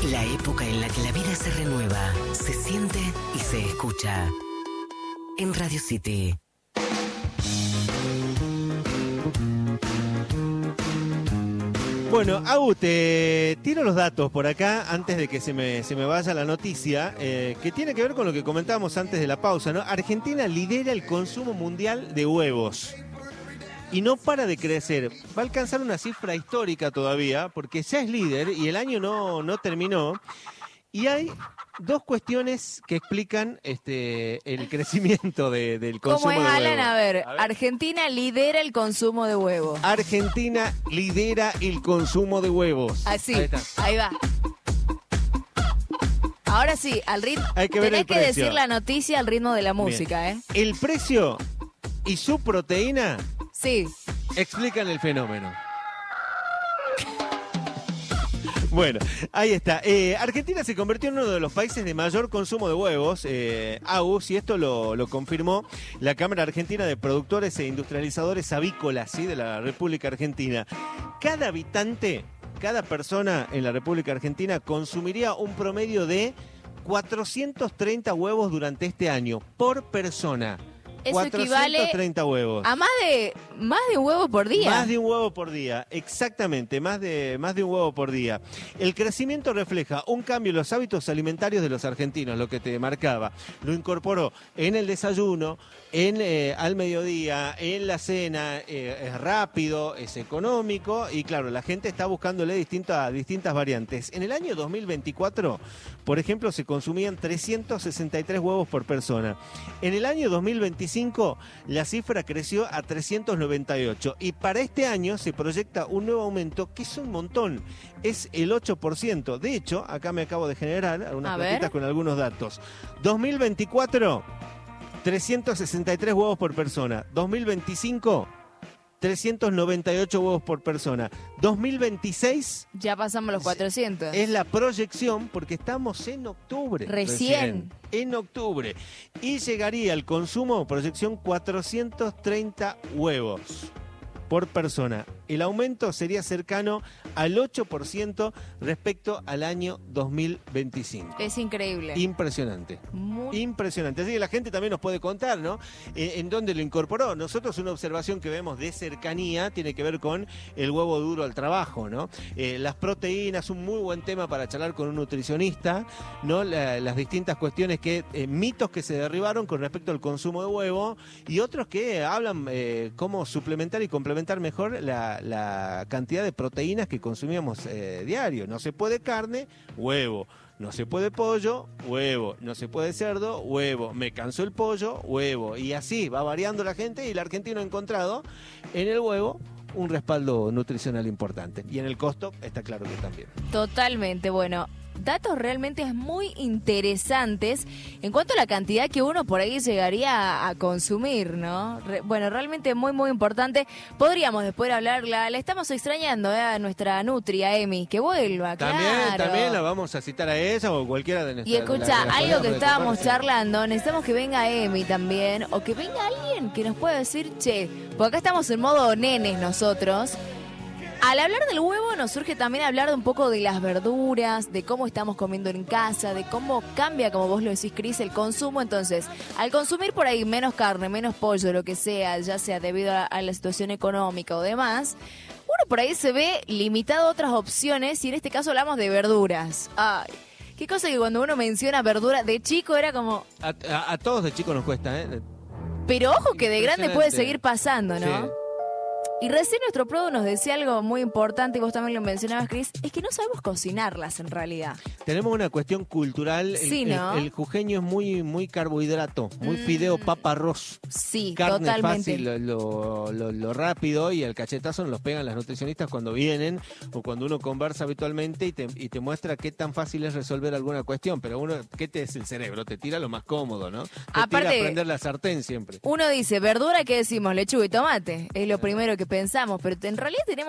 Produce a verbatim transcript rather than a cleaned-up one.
La época en la que la vida se renueva, se siente y se escucha. En Radio City. Bueno, Agu, te tiro los datos por acá antes de que se me, se me vaya la noticia, eh, que tiene que ver con lo que comentábamos antes de la pausa, ¿no? Argentina lidera el consumo mundial de huevos y no para de crecer. Va a alcanzar una cifra histórica todavía, porque ya es líder y el año no, no terminó. Y hay dos cuestiones que explican este el crecimiento de, del consumo de ¿Cómo huevos. es, Alan? A ver, A ver. Argentina lidera el consumo de huevo. Argentina lidera el consumo de huevos. Así, Ahí está. ahí va. Ahora sí, al ritmo. Hay que ver tenés el que precio. decir la noticia al ritmo de la música, Bien. ¿eh? El precio y su proteína Sí. explican el fenómeno. Bueno, ahí está. Eh, Argentina se convirtió en uno de los países de mayor consumo de huevos, eh, A U, y esto lo, lo confirmó la Cámara Argentina de Productores e Industrializadores Avícolas, ¿sí?, de la República Argentina. Cada habitante, cada persona en la República Argentina consumiría un promedio de cuatrocientos treinta huevos durante este año, por persona. Eso equivale cuatrocientos treinta huevos. a más de más de un huevo por día. Más de un huevo por día, exactamente, más de, más de un huevo por día. El crecimiento refleja un cambio en los hábitos alimentarios de los argentinos, lo que te marcaba. Lo incorporó en el desayuno, en eh, al mediodía, en la cena, eh, es rápido, es económico y claro, la gente está buscándole distintas, distintas variantes. En el año dos mil veinticuatro, por ejemplo, se consumían trescientos sesenta y tres huevos por persona. En el año dos mil veinticinco, la cifra creció a trescientos noventa y ocho y para este año se proyecta un nuevo aumento que es un montón, es el ocho por ciento. De hecho, acá me acabo de generar algunas A plaquitas ver. con algunos datos. dos mil veinticuatro, trescientos sesenta y tres huevos por persona. dos mil veinticinco, trescientos noventa y ocho huevos por persona. dos mil veintiséis Ya pasamos los cuatrocientos. es la proyección, porque estamos en octubre. Recién. En octubre. Y llegaría al consumo, proyección, cuatrocientos treinta huevos por persona. El aumento sería cercano al ocho por ciento respecto al año dos mil veinticinco. Es increíble. Impresionante. Muy- Impresionante. Así que la gente también nos puede contar, ¿no? Eh, en dónde lo incorporó. Nosotros una observación que vemos de cercanía tiene que ver con el huevo duro al trabajo, ¿no? Eh, las proteínas, un muy buen tema para charlar con un nutricionista, ¿no? La- las distintas cuestiones que, eh, mitos que se derribaron con respecto al consumo de huevo y otros que hablan eh, cómo suplementar y complementar mejor la, la cantidad de proteínas que consumíamos eh, diario. No se puede carne, huevo. No se puede pollo, huevo. No se puede cerdo, huevo. Me cansó el pollo, huevo. Y así va variando la gente y el argentino ha encontrado en el huevo un respaldo nutricional importante. Y en el costo está claro que también. Totalmente, bueno, datos realmente muy interesantes en cuanto a la cantidad que uno por ahí llegaría a, a consumir, ¿no? Re- bueno, realmente muy, muy importante. Podríamos después hablarla, la estamos extrañando ¿eh? A nuestra nutria, Emi, que vuelva, También, claro. también la vamos a citar a ella o cualquiera de nuestras. Y escucha, de las- de las algo que colegas de estábamos Comercio. charlando, necesitamos que venga Emi también, o que venga alguien que nos pueda decir, che, porque acá estamos en modo nenes nosotros. Al hablar del huevo nos surge también hablar de un poco de las verduras, de cómo estamos comiendo en casa, de cómo cambia, como vos lo decís, Cris, el consumo. Entonces, al consumir por ahí menos carne, menos pollo, lo que sea, ya sea debido a, a la situación económica o demás, uno por ahí se ve limitado a otras opciones y en este caso hablamos de verduras. Ay, qué cosa que cuando uno menciona verdura, de chico era como... A, a- a todos de chicos nos cuesta, ¿eh? Pero ojo que de grande puede Impresionante. seguir pasando, ¿no? Sí. Y recién nuestro produ nos decía algo muy importante, y vos también lo mencionabas, Cris, es que no sabemos cocinarlas en realidad. Tenemos una cuestión cultural. El, Sí, ¿no? el- el jujeño es muy, muy carbohidrato, muy Mm. fideo, papa, arroz. Sí, Carne totalmente. fácil, lo, lo, lo- lo rápido, y el cachetazo nos los pegan las nutricionistas cuando vienen o cuando uno conversa habitualmente y te, y te muestra qué tan fácil es resolver alguna cuestión. Pero uno, ¿qué te es el cerebro? Te tira lo más cómodo, ¿no? Te Aparte- tira a prender la sartén siempre. Uno dice, verdura, ¿qué decimos? Lechuga y tomate. Es lo primero que pensamos, pero en realidad tenemos